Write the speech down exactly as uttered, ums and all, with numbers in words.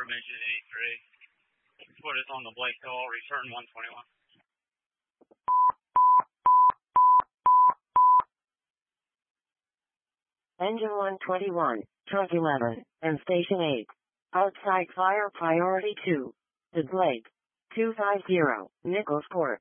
formation eighty-three. Put us on the Blake Hill, return one twenty-one. Engine one twenty-one, truck eleven, and station eight. Outside fire priority two. The Blake two fifty, Nichols Court.